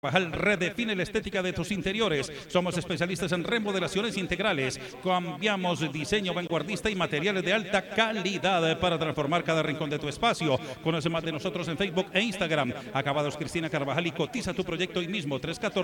Carvajal redefine la estética de tus interiores. Somos especialistas en remodelaciones integrales. Cambiamos diseño vanguardista y materiales de alta calidad para transformar cada rincón de tu espacio. Conoce más de nosotros en Facebook e Instagram. Acabados Cristina Carvajal y cotiza tu proyecto hoy mismo.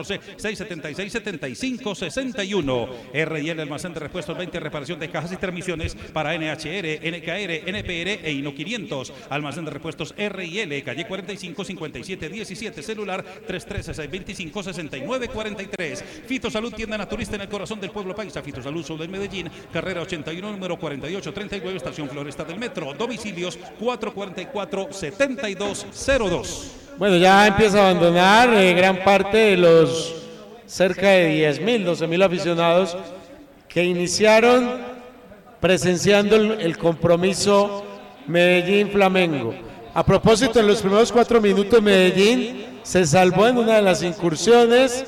314-676-7561. R&L Almacén de Repuestos 20, reparación de cajas y transmisiones para NHR, NKR, NPR e Hino 500. Almacén de Repuestos R&L, calle 45 57 17, celular 313-625-6943. Fitosalud, tienda naturista en el corazón del pueblo paisa. Fitosalud, Sur de Medellín, carrera 81, número 4839, estación Floresta del Metro. Domicilios 444-7202. Bueno, ya empieza a abandonar gran parte de los cerca de 10.000, 12.000 aficionados que iniciaron presenciando el compromiso Medellín-Flamengo. A propósito, en los primeros 4 minutos Medellín se salvó en una de las incursiones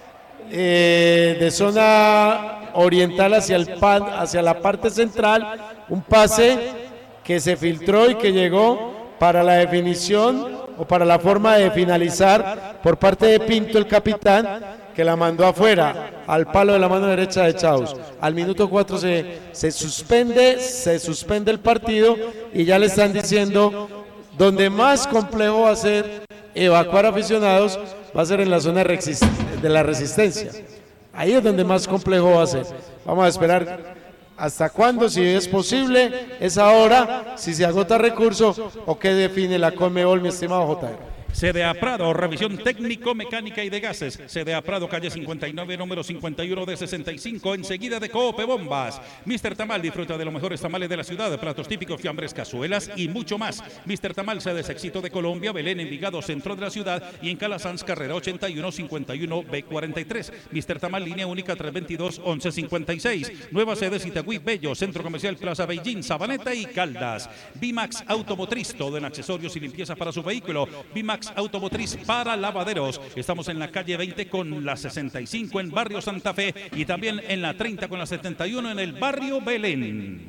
de zona oriental hacia la parte central, un pase que se filtró y que llegó para la definición o para la forma de finalizar por parte de Pinto, el capitán, que la mandó afuera, al palo de la mano derecha de Chaus. Al minuto 4 se suspende el partido y ya le están diciendo donde más complejo va a ser evacuar aficionados, va a ser en la zona de la resistencia. Ahí es donde más complejo va a ser. Vamos a esperar hasta cuándo, si es posible, es ahora, si se agota recurso o qué define la Conmebol, mi estimado JR. CDA Prado, revisión técnico, mecánica y de gases. CDA Prado, calle 59, número 51 de 65, enseguida de Coope Bombas. Mr. Tamal, disfruta de los mejores tamales de la ciudad, platos típicos, fiambres, cazuelas y mucho más. Mr. Tamal, sede éxito de Colombia, Belén, Envigado, centro de la ciudad y en Calasanz, carrera 81, 51, B43. Mr. Tamal, línea única 322-1156. Nueva sede Itagüí, Bello, centro comercial Plaza Beijing, Sabaneta y Caldas. Bimax Automotriz, todo en accesorios y limpieza para su vehículo. Bimax Automotriz para lavaderos. Estamos en la calle 20 con la 65 en barrio Santa Fe y también en la 30 con la 71 en el barrio Belén.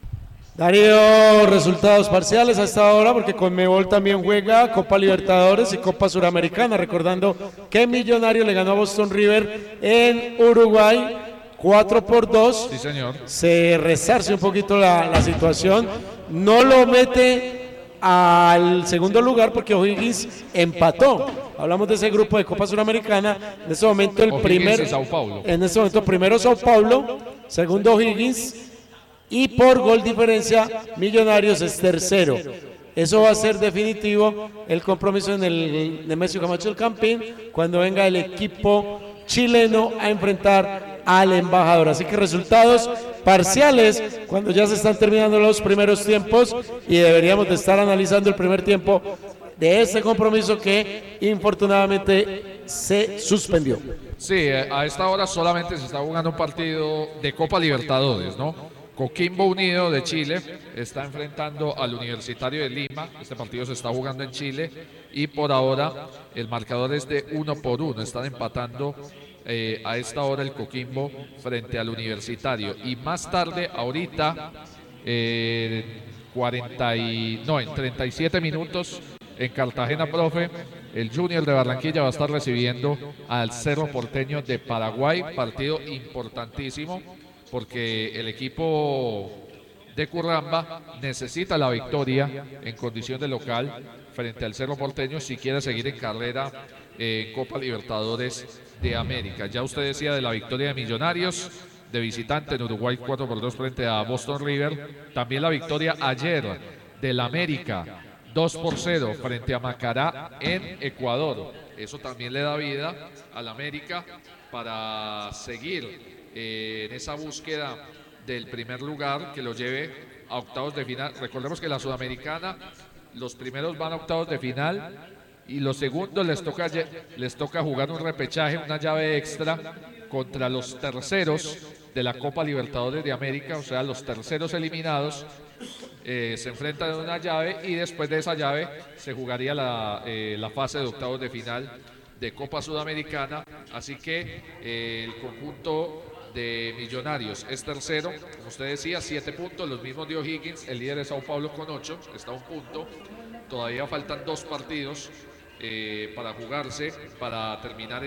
Darío, resultados parciales a esta hora porque Conmebol también juega Copa Libertadores y Copa Suramericana, recordando que Millonarios le ganó a Boston River en Uruguay 4-2. Sí, señor. Se resarce un poquito la situación, no lo mete al segundo lugar porque O'Higgins empató. Hablamos de ese grupo de Copa Suramericana. En este momento primero Sao Paulo, segundo O'Higgins y por gol diferencia Millonarios es tercero. Eso va a ser definitivo el compromiso en el Nemesio Camacho del Campín cuando venga el equipo chileno a enfrentar al embajador. Así que resultados parciales cuando ya se están terminando los primeros tiempos y deberíamos de estar analizando el primer tiempo de este compromiso que infortunadamente se suspendió. Sí, a esta hora solamente se está jugando un partido de Copa Libertadores, ¿no? Coquimbo Unido de Chile está enfrentando al Universitario de Lima. Este partido se está jugando en Chile y por ahora el marcador es de 1-1. Están empatando a esta hora el Coquimbo frente al Universitario. Y más tarde, ahorita, en 37 minutos en Cartagena, profe, el Junior de Barranquilla va a estar recibiendo al Cerro Porteño de Paraguay. Partido importantísimo porque el equipo de Curramba necesita la victoria en condición de local frente al Cerro Porteño si quiere seguir en carrera en Copa Libertadores de América. Ya usted decía de la victoria de Millonarios de visitante en Uruguay 4-2 frente a Boston River. También la victoria ayer del América 2-0 frente a Macará en Ecuador. Eso también le da vida al América para seguir en esa búsqueda del primer lugar que lo lleve a octavos de final. Recordemos que la Sudamericana, los primeros van a octavos de final y los segundos les toca jugar un repechaje, una llave extra contra los terceros de la Copa Libertadores de América, o sea, los terceros eliminados se enfrentan en una llave y después de esa llave se jugaría la fase de octavos de final de Copa Sudamericana. Así que el conjunto de Millonarios es tercero, como usted decía, 7 puntos, los mismos de O'Higgins, el líder es Sao Paulo con 8, está a un punto, todavía faltan 2 partidos para jugarse, para terminar